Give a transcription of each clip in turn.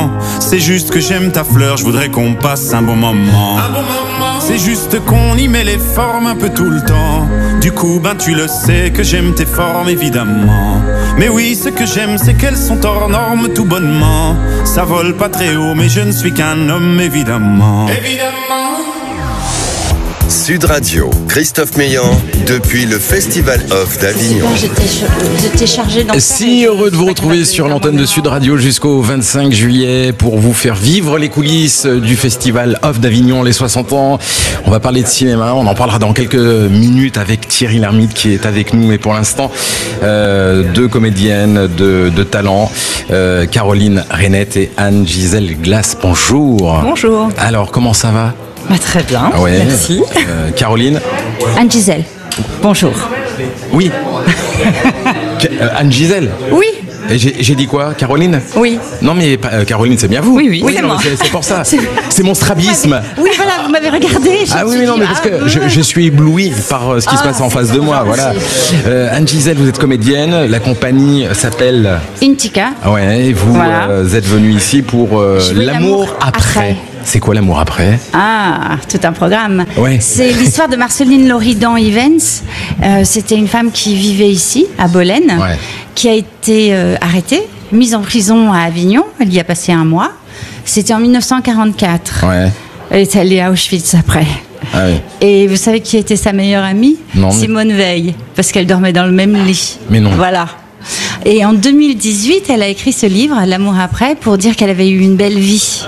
moment. C'est juste que j'aime ta fleur, je voudrais qu'on passe un bon moment. C'est juste qu'on y met les formes un peu tout le temps. Du coup, ben tu le sais que j'aime tes formes évidemment. Mais oui, ce que j'aime, c'est qu'elles sont hors normes tout bonnement. Ça vole pas très haut, mais je ne suis qu'un homme évidemment. Sud Radio, Christophe Meillan, depuis le Festival Off d'Avignon. J'étais chargée d'en Si heureux de vous retrouver sur l'antenne de Sud Radio jusqu'au 25 juillet pour vous faire vivre les coulisses du Festival Off d'Avignon, les 60 ans. On va parler de cinéma, on en parlera dans quelques minutes avec Thierry Lhermitte qui est avec nous. Mais pour l'instant, deux comédiennes de talent, Caroline Rainette et Anne-Gisèle Glass. Bonjour. Bonjour. Alors, comment ça va ? Très bien, merci. Caroline. Anne-Gisèle. Bonjour. Oui. Anne-Gisèle. Oui. Et j'ai dit quoi, Caroline? Oui. Non mais Caroline, c'est bien vous. Oui, c'est moi. C'est pour ça. C'est mon strabisme. Oui, voilà, vous m'avez regardé. Mais parce que je suis ébloui par ce qui se passe en face de moi. Voilà. Anne-Gisèle, vous êtes comédienne. La compagnie s'appelle Intica. Ouais. Et vous êtes venue ici pour l'amour après. C'est quoi l'amour après? Ah, tout un programme. Ouais. C'est l'histoire de Marceline Loridan-Ivens. C'était une femme qui vivait ici, à Bolène, qui a été arrêtée, mise en prison à Avignon. Elle y a passé 1 mois. C'était en 1944. Ouais. Elle est allée à Auschwitz après. Ah oui. Et vous savez qui était sa meilleure amie? Non, Simone Veil, parce qu'elle dormait dans le même lit. Mais non. Voilà. Et en 2018, elle a écrit ce livre, L'amour après, pour dire qu'elle avait eu une belle vie.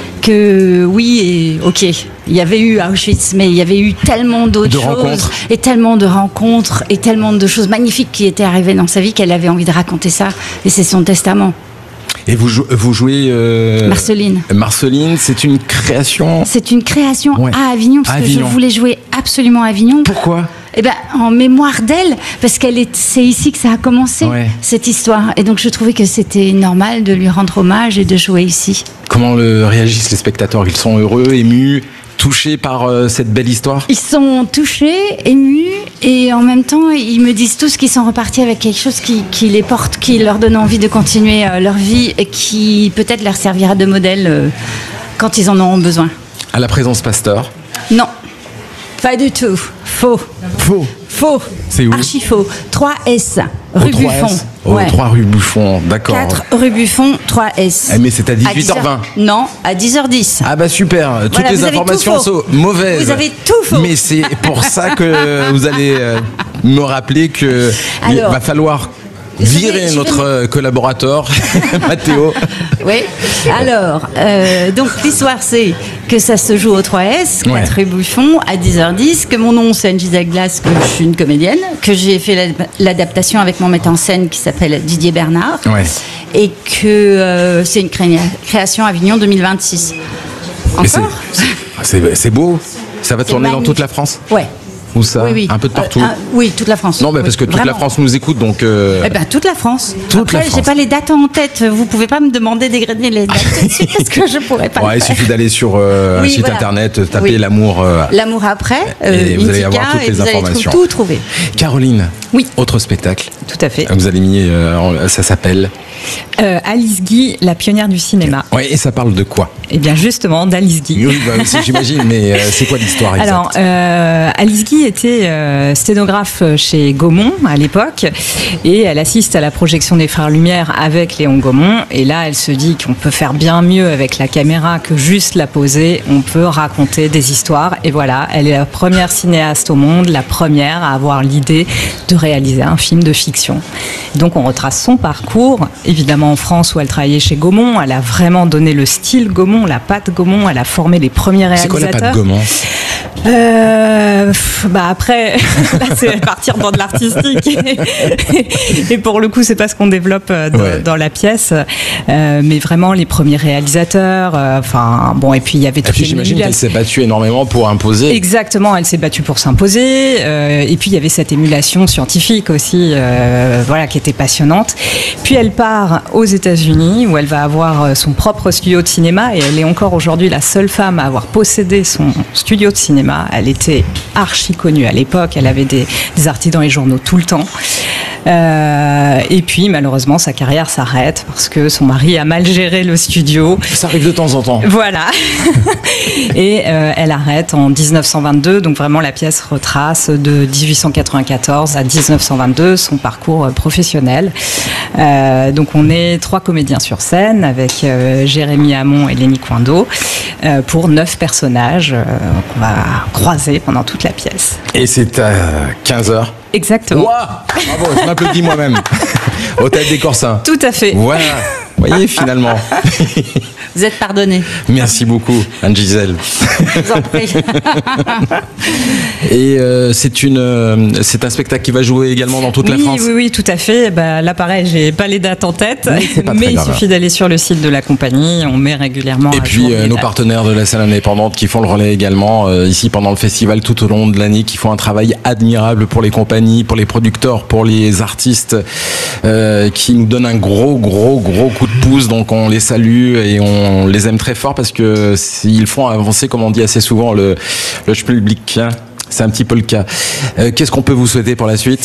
Que oui, et ok, il y avait eu Auschwitz, mais il y avait eu tellement d'autres choses, et tellement de rencontres, et tellement de choses magnifiques qui étaient arrivées dans sa vie qu'elle avait envie de raconter ça, et c'est son testament. Et vous jouez Marceline. Marceline, c'est une création. C'est une création à Avignon, parce que je voulais jouer absolument à Avignon. Pourquoi ? Eh ben, en mémoire d'elle, parce c'est ici que ça a commencé, cette histoire. Et donc, je trouvais que c'était normal de lui rendre hommage et de jouer ici. Comment réagissent les spectateurs? Ils sont heureux, émus, touchés par cette belle histoire? Ils sont touchés, émus, et en même temps, ils me disent tous qu'ils sont repartis avec quelque chose qui les porte, qui leur donne envie de continuer leur vie et qui peut-être leur servira de modèle quand ils en auront besoin. À la présence Pasteur? Non. Pas du tout. Faux. Faux. C'est où? Archi faux. 3S, rue Buffon. 3 rue Buffon, d'accord. 4 rue Buffon, 3S. Mais c'est à 18h20. Non, à 10h10. Ah bah super, toutes les informations sont mauvaises. Vous avez tout faux. Mais c'est pour ça que vous allez me rappeler que il va falloir virer notre collaborateur, Mathéo. Oui. Alors, donc l'histoire c'est que ça se joue au 3S, 4 rue Buffon, à 10h10, que mon nom c'est Anne-Gisèle Glass, que je suis une comédienne, que j'ai fait l'adaptation avec mon metteur en scène qui s'appelle Didier Bernard, et que c'est une création Avignon 2026. Encore ? C'est beau. Ça va tourner dans toute la France ? Ouais. Où ça? Oui. Un peu de partout? Oui, toute la France. Non, mais parce que toute la France nous écoute, donc... Eh ben, toute la France. Après, j'ai pas les dates en tête. Vous pouvez pas me demander d'égrener les dates tout de suite parce que je pourrais pas le faire. Il suffit d'aller sur un site internet, taper l'amour... L'amour après, et vous allez avoir toutes les informations. Vous allez tout trouver. Caroline, oui. Autre spectacle. Tout à fait. Vous avez mis... ça s'appelle... Alice Guy, la pionnière du cinéma. Oui, et ça parle de quoi? Eh bien, justement, d'Alice Guy. Oui, j'imagine, mais c'est quoi l'histoire exacte? Alors, Alice Guy était sténographe chez Gaumont à l'époque, et elle assiste à la projection des Frères Lumière avec Léon Gaumont, et là, elle se dit qu'on peut faire bien mieux avec la caméra que juste la poser, on peut raconter des histoires, et voilà, elle est la première cinéaste au monde, la première à avoir l'idée de réaliser un film de fiction. Donc, on retrace son parcours, évidemment en France où elle travaillait chez Gaumont, elle a vraiment donné le style Gaumont, la patte Gaumont, elle a formé les premiers réalisateurs. C'est quoi la patte Gaumont? Après, là, c'est partir dans de l'artistique. Et pour le coup, c'est pas ce qu'on développe dans la pièce. Mais vraiment, les premiers réalisateurs. Et puis il y avait tout. Et puis j'imagine qu'elle s'est battue énormément pour imposer. Exactement, elle s'est battue pour s'imposer. Et puis il y avait cette émulation scientifique aussi, qui était passionnante. Puis elle part aux États-Unis où elle va avoir son propre studio de cinéma et elle est encore aujourd'hui la seule femme à avoir possédé son studio de cinéma. cinéma. Elle était archi connue à l'époque. Elle avait des articles dans les journaux tout le temps. Et puis malheureusement sa carrière s'arrête parce que son mari a mal géré le studio. Ça arrive de temps en temps. Voilà. Et elle arrête en 1922. Donc vraiment la pièce retrace de 1894 à 1922 son parcours professionnel. Donc on est 3 comédiens sur scène avec Jérémy Hamon et Lenny Coindo pour 9 personnages qu'on va croiser pendant toute la pièce. Et c'est à 15h. Exactement. Wow, bravo, je m'applaudis moi-même. Hôtel des Corsins. Tout à fait. Voilà. Vous voyez, finalement. Vous êtes pardonné. Merci beaucoup, Anne-Gisèle. Je vous en prie. Et c'est un spectacle qui va jouer également dans toute la France. Oui, tout à fait. Là, pareil, j'ai pas les dates en tête, mais il suffit d'aller sur le site de la compagnie. On met régulièrement. Et puis nos partenaires de la scène indépendante qui font le relais également ici pendant le festival tout au long de l'année, qui font un travail admirable pour les compagnies, pour les producteurs, pour les artistes, qui nous donnent un gros coup de pouce. Donc on les salue et on les aime très fort parce que ils font avancer, comme on dit assez souvent, le public. C'est un petit peu le cas. Qu'est-ce qu'on peut vous souhaiter pour la suite ?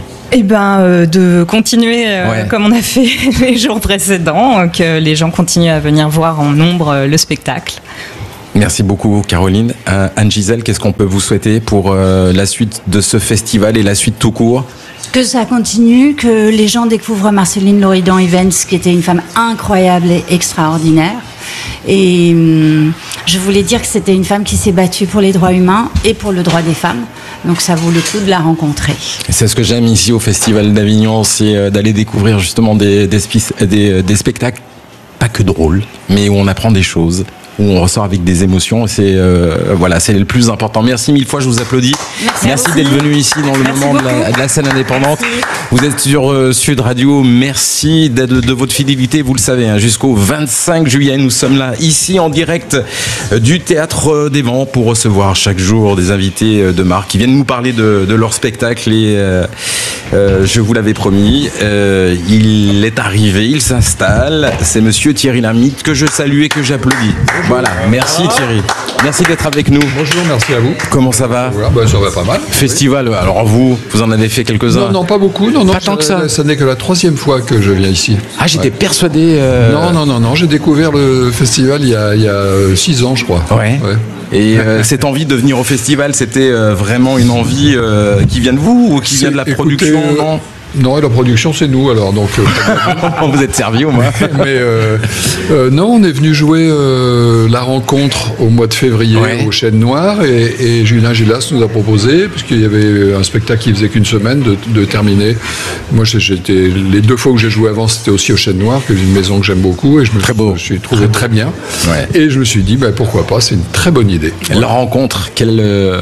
De continuer comme on a fait les jours précédents, que les gens continuent à venir voir en nombre le spectacle. Merci beaucoup Caroline. Anne-Gisèle, qu'est-ce qu'on peut vous souhaiter pour la suite de ce festival et la suite tout court ? Que ça continue, que les gens découvrent Marceline Loridan Evans, qui était une femme incroyable et extraordinaire. Et je voulais dire que c'était une femme qui s'est battue pour les droits humains et pour le droit des femmes. Donc ça vaut le coup de la rencontrer. C'est ce que j'aime ici au Festival d'Avignon, c'est d'aller découvrir justement des spectacles, pas que drôles, mais où on apprend des choses, où on ressort avec des émotions. C'est le plus important. Merci mille fois, je vous applaudis. Merci d'être venu ici dans le moment de la scène indépendante. Merci. Vous êtes sur Sud Radio. Merci de votre fidélité. Vous le savez, jusqu'au 25 juillet, nous sommes là, ici en direct du Théâtre des Vents, pour recevoir chaque jour des invités de marque qui viennent nous parler de leur spectacle. Et je vous l'avais promis, il est arrivé, il s'installe. C'est monsieur Thierry Lhermitte, que je salue et que j'applaudis. Voilà, merci Thierry. Merci d'être avec nous. Bonjour, merci à vous. Comment ça va ? Ça va pas mal. Festival, alors vous en avez fait quelques-uns ? Non, pas beaucoup. Non, pas tant que ça. Ça n'est que la 3e fois que je viens ici. Ah, j'étais persuadé... Non, j'ai découvert le festival il y a 6 ans, je crois. Ouais. Et cette envie de venir au festival, c'était vraiment une envie qui vient de vous ou qui vient de la production, non ? Non, et la production, c'est nous, alors. Donc, vous êtes servi au moins. Mais non, on est venu jouer la rencontre au mois de février au Chêne Noir, et Julien Gilas nous a proposé, puisqu'il y avait un spectacle qui faisait qu'une semaine, de terminer. Moi, les 2 fois où j'ai joué avant, c'était aussi au Chêne Noir, que une maison que j'aime beaucoup, et je me suis trouvé très bien. Ouais. Et je me suis dit, pourquoi pas, c'est une très bonne idée. La rencontre, quelle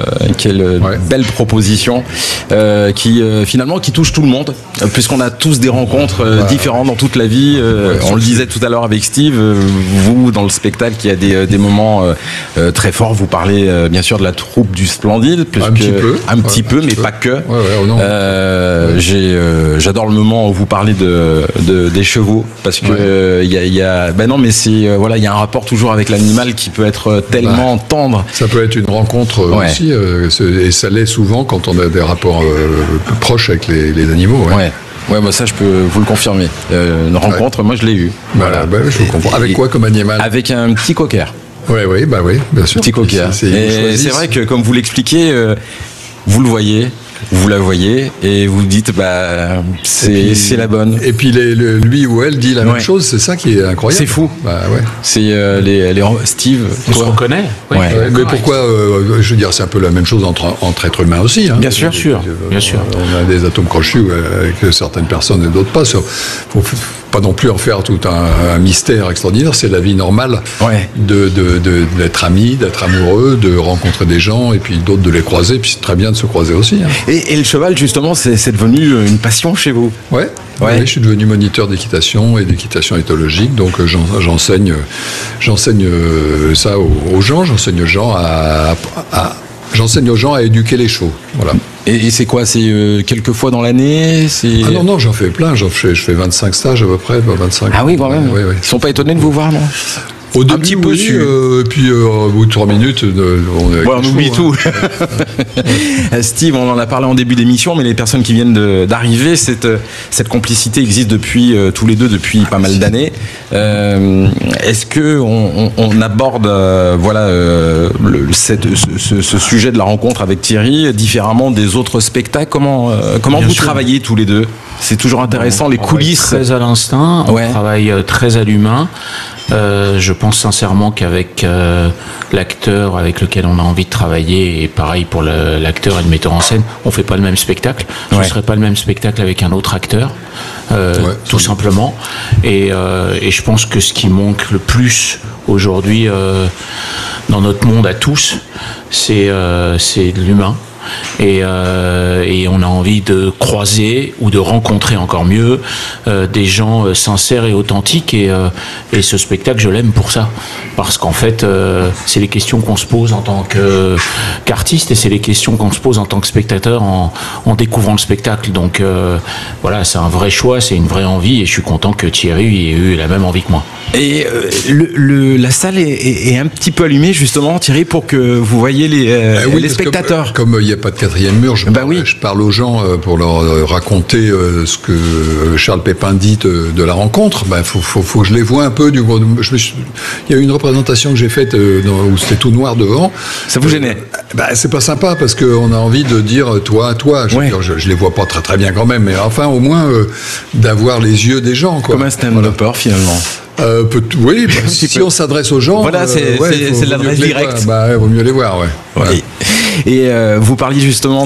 belle proposition, qui finalement qui touche tout le monde. Puisqu'on a tous des rencontres différentes dans toute la vie. On le disait tout à l'heure avec Steve, vous dans le spectacle, il y a des moments très forts. Vous parlez bien sûr de la troupe du Splendide, un petit peu, mais pas que. J'adore le moment où vous parlez des chevaux, parce que il y a un rapport toujours avec l'animal qui peut être tellement tendre. Ça peut être une rencontre aussi, et ça l'est souvent quand on a des rapports proches avec les animaux. Ouais, ça je peux vous le confirmer. Une rencontre, moi je l'ai eue. Voilà. Je vous comprends. Avec quoi comme animal ? Avec un petit cocker. Oui, bien sûr. Petit cocker. Et c'est vrai que comme vous l'expliquez, vous le voyez. Vous la voyez et vous dites c'est la bonne. Et puis lui ou elle dit la même chose, c'est ça qui est incroyable. C'est fou. C'est Steve. On se reconnaît. Mais pourquoi je veux dire, c'est un peu la même chose entre êtres humains aussi. Bien sûr. On a des atomes crochus avec certaines personnes et d'autres pas. Faut pas non plus en faire tout un mystère extraordinaire. C'est la vie normale d'être ami, d'être amoureux, de rencontrer des gens et puis d'autres de les croiser. Puis c'est très bien de se croiser aussi. Et le cheval, justement, c'est devenu une passion chez vous ? Oui, je suis devenu moniteur d'équitation et d'équitation éthologique, donc j'enseigne ça aux gens, j'enseigne aux gens à éduquer les chevaux, voilà. Et c'est quoi ? C'est quelques fois dans l'année ? Ah non, j'en fais plein, je fais 25 stages à peu près, 25. Ah oui, quand même. Oui. Ils sont pas étonnés de vous voir, non ? Au début, un petit peu su. Et puis au bout de 3 minutes, on oublie tout. Steve, on en a parlé en début d'émission, mais les personnes qui viennent d'arriver, cette complicité existe depuis tous les deux depuis pas mal d'années. Est-ce que on aborde ce sujet de la rencontre avec Thierry différemment des autres spectacles? Comment vous travaillez tous les deux? C'est toujours intéressant, les coulisses. Très à l'instinct, on travaille très à l'humain. Je pense sincèrement qu'avec l'acteur avec lequel on a envie de travailler, et pareil pour l'acteur et le metteur en scène, on fait pas le même spectacle. Ce ne serait pas le même spectacle avec un autre acteur, tout simplement. Et je pense que ce qui manque le plus aujourd'hui dans notre monde à tous, c'est de l'humain. Et on a envie de croiser ou de rencontrer encore mieux des gens sincères et authentiques, et ce spectacle je l'aime pour ça, parce qu'en fait c'est les questions qu'on se pose en tant qu'artiste, et c'est les questions qu'on se pose en tant que spectateur en découvrant le spectacle. Donc voilà, c'est un vrai choix, c'est une vraie envie, et je suis content que Thierry ait eu la même envie que moi. Et la salle est un petit peu allumée justement, Thierry, pour que vous voyez les spectateurs. Comme il n'y a pas de quatrième mur, je parle aux gens pour leur raconter ce que Charles Pépin dit de la rencontre. Faut que je les vois un peu. Il y a une représentation que j'ai faite où c'était tout noir devant. Ça vous gênait? C'est pas sympa, parce qu'on a envie de dire toi. Je les vois pas très très bien quand même, mais enfin au moins d'avoir les yeux des gens, quoi. Comme un stand-upper finalement. Oui, si on s'adresse aux gens, c'est l'adresse directe. Vaut mieux les voir, Voilà. Et vous parliez justement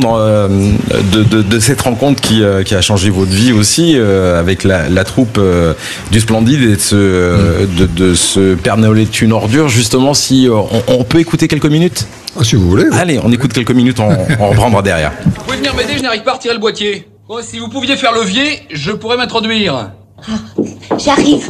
de cette rencontre qui a changé votre vie aussi, avec la troupe du Splendide, et de ce Père Noël est une ordure. Justement, si on peut écouter quelques minutes. Si vous voulez. Allez, on écoute quelques minutes, on reprendra derrière. Vous pouvez venir m'aider, je n'arrive pas à retirer le boîtier. Bon, si vous pouviez faire levier, je pourrais m'introduire. J'arrive.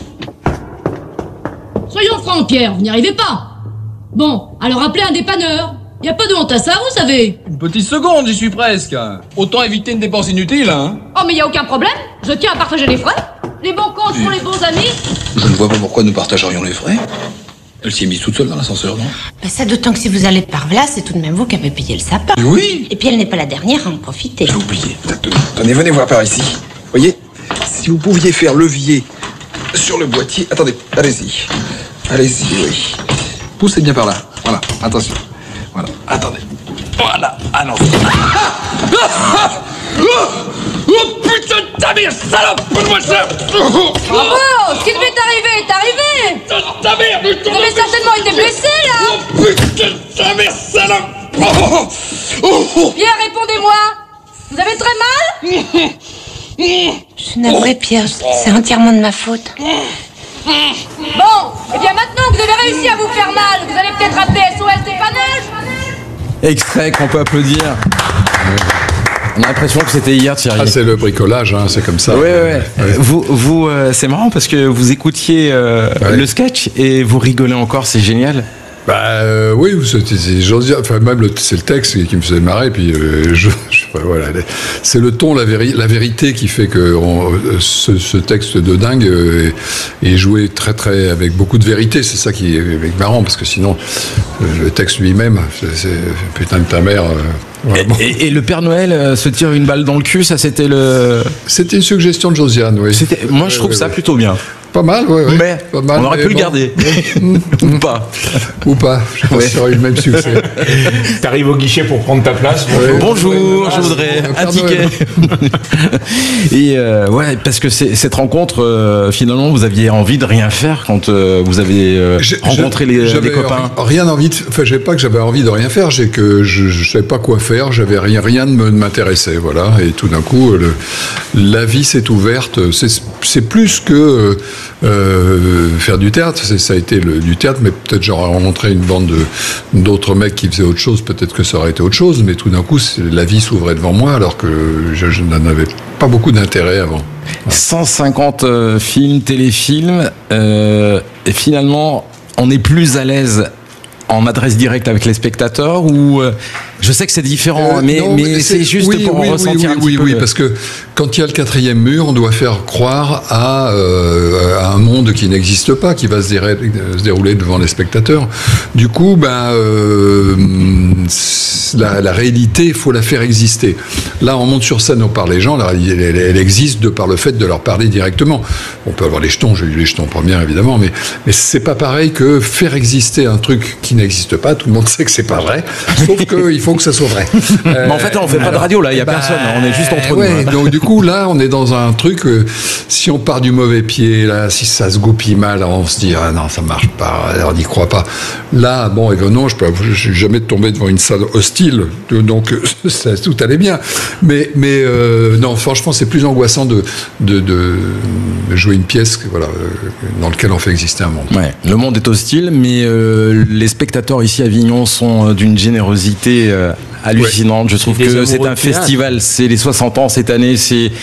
Soyons francs, Pierre, vous n'y arrivez pas. Bon, alors appelez un dépanneur. Y a pas de honte à ça, vous savez. Une petite seconde, j'y suis presque. Autant éviter une dépense inutile, hein. Oh, mais y a aucun problème. Je tiens à partager les frais. Les bons comptes font les bons amis. Je ne vois pas pourquoi nous partagerions les frais. Elle s'y est mise toute seule dans l'ascenseur, non? Ça, d'autant que si vous allez par là, c'est tout de même vous qui avez payé le sapin. Oui. Et puis elle n'est pas la dernière à en profiter. J'ai oublié. Tenez, venez voir par ici. Voyez, si vous pouviez faire levier sur le boîtier. Attendez, allez-y. Allez-y, oui. Poussez bien par là. Voilà, attention. Voilà, attendez. Voilà, allons-y. Oh putain de ta mère, salope! Donne-moi ça! Bravo! Ce qui devait t'arriver est arrivé! Ta mère! Vous avez certainement été blessé, là! Oh putain de ta mère, salope! Pierre, répondez-moi! Vous avez très mal? Je suis navrée, Pierre, c'est entièrement de ma faute. Bon, et bien maintenant que vous avez réussi à vous faire mal, vous allez peut-être appeler SOS dépannage. Extrait qu'on peut applaudir. On a l'impression que c'était hier, Thierry. C'est le bricolage, c'est comme ça. Oui. Vous c'est marrant parce que vous écoutiez le sketch et vous rigolez encore, c'est génial. Oui, enfin même c'est le texte qui me faisait marrer, puis voilà, c'est le ton, la vérité qui fait que ce texte de dingue est joué très très avec beaucoup de vérité. C'est ça qui est marrant, parce que sinon le texte lui-même, c'est putain de ta mère. Et le Père Noël se tire une balle dans le cul, ça c'était C'était une suggestion de Josiane, oui. Moi je trouve ça plutôt bien. Pas mal, Mais pas mal, on aurait pu le garder. Ou pas. Je pense qu'il y aurait eu le même succès. T'arrives au guichet pour prendre ta place. Bonjour, je voudrais un ticket. Et parce que cette rencontre, finalement, vous aviez envie de rien faire quand vous avez rencontré les copains. Rien envie j'ai pas que j'avais envie de rien faire, j'ai que je savais pas quoi faire, j'avais rien ne m'intéressait, voilà. Et tout d'un coup, la vie s'est ouverte. C'est plus que faire du théâtre, ça a été du théâtre, mais peut-être j'aurais rencontré une bande d'autres mecs qui faisaient autre chose, peut-être que ça aurait été autre chose, mais tout d'un coup la vie s'ouvrait devant moi, alors que je n'en avais pas beaucoup d'intérêt avant. 150 films, téléfilms, et finalement on est plus à l'aise en adresse directe avec les spectateurs, ou Je sais que c'est différent, mais c'est juste pour ressentir un petit peu. Oui, parce que quand il y a le 4e mur, on doit faire croire à un monde qui n'existe pas, qui va se dérouler devant les spectateurs. Du coup, la réalité, il faut la faire exister. Là, on monte sur scène, on parle les gens, elle existe de par le fait de leur parler directement. On peut avoir les jetons, j'ai eu les jetons première évidemment, mais c'est pas pareil que faire exister un truc qui n'existe pas. Tout le monde sait que c'est pas vrai, sauf qu'il faut que ça soit vrai. Mais en fait, là, on fait pas de radio, là, il y a personne, on est juste entre nous. Donc du coup, là, on est dans un truc, si on part du mauvais pied, là, si ça se goupille mal, on se dit, ah non, ça marche pas, on n'y croit pas. Là, bon, non, je suis jamais tombé devant une salle hostile, donc tout allait bien. Mais non, franchement, c'est plus angoissant de jouer une pièce dans laquelle on fait exister un monde. Ouais, le monde est hostile, mais les spectateurs ici à Avignon sont d'une générosité hallucinante. Je trouve que c'est un festival, c'est les 60 ans cette année,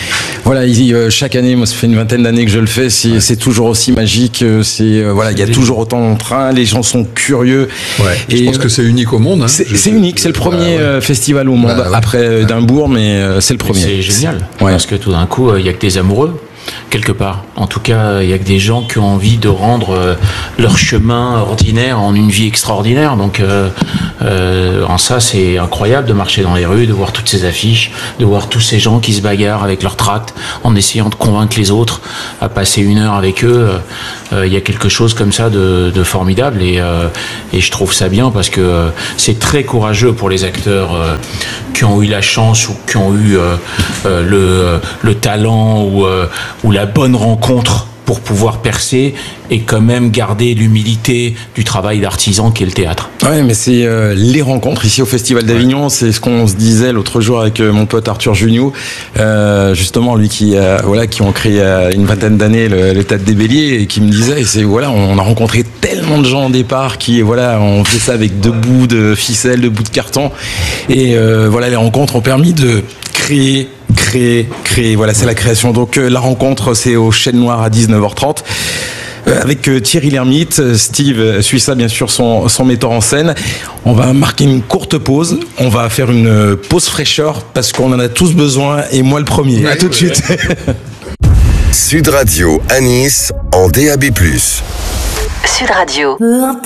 chaque année, moi ça fait une vingtaine d'années que je le fais, c'est toujours aussi magique, il y a toujours autant d'entrain, les gens sont curieux. Ouais, je pense que c'est unique au monde. Hein. C'est unique, c'est le premier festival au monde, après Édimbourg, mais c'est le premier. C'est génial, parce que tout d'un coup, il n'y a que des amoureux. Quelque part. En tout cas, il y a que des gens qui ont envie de rendre leur chemin ordinaire en une vie extraordinaire. Donc, en ça, c'est incroyable de marcher dans les rues, de voir toutes ces affiches, de voir tous ces gens qui se bagarrent avec leurs tracts en essayant de convaincre les autres à passer une heure avec eux. Il y a quelque chose comme ça de formidable et je trouve ça bien parce que c'est très courageux pour les acteurs qui ont eu la chance ou qui ont eu le talent ou la bonne rencontre pour pouvoir percer et quand même garder l'humilité du travail d'artisan qui est le théâtre. Ouais, mais c'est les rencontres ici au Festival d'Avignon, c'est ce qu'on se disait l'autre jour avec mon pote Arthur Juniou, justement lui qui ont créé une vingtaine d'années le Théâtre des Béliers et qui me disait, on a rencontré tellement de gens au départ qui on fait ça avec 2 bouts de ficelle, 2 bouts de carton et les rencontres ont permis de créer, c'est la création. Donc la rencontre, c'est au Chêne Noir à 19h30 avec Thierry Lhermitte, Steve Suissa, bien sûr, son metteur en scène. On va marquer une courte pause, on va faire une pause fraîcheur parce qu'on en a tous besoin et moi le premier. À tout de suite. Sud Radio à Nice en DAB+. Sud Radio.